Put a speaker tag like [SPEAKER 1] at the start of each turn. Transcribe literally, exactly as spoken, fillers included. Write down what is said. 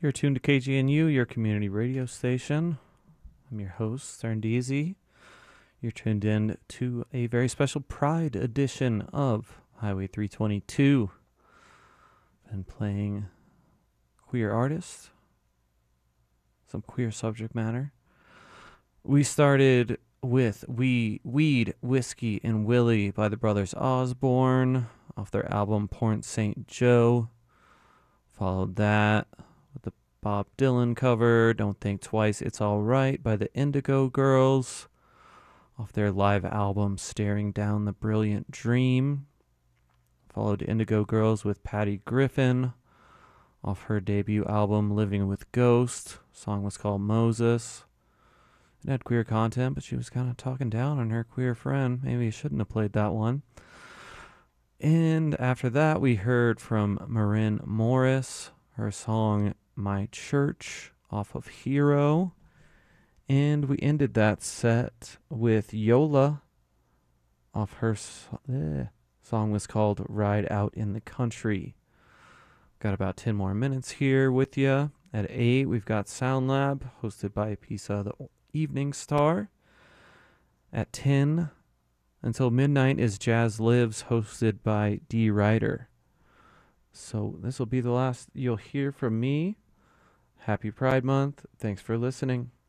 [SPEAKER 1] You're tuned to K G N U, your community radio station. I'm your host, Serendezi. You're tuned in to a very special Pride edition of Highway three twenty-two. Been playing queer artists, some queer subject matter. We started with we Weed, Whiskey, and Willie by the Brothers Osborne off their album Port Saint Joe. Followed that with the Bob Dylan cover, Don't Think Twice, It's Alright by the Indigo Girls off their live album Staring Down the Brilliant Dream. Followed Indigo Girls with Patty Griffin off her debut album Living with Ghost. The song was called Moses. It had queer content, but she was kind of talking down on her queer friend. Maybe you shouldn't have played that one. And after that, we heard from Marin Morris, her song My Church off of Hero. And we ended that set with Yola off her eh, song was called Ride Out in the Country. Got about ten more minutes here with you. At eight, we've got Sound Lab, hosted by Pisa the Evening Star. At ten, until midnight, is Jazz Lives, hosted by D. Ryder. So this will be the last you'll hear from me. Happy Pride Month. Thanks for listening.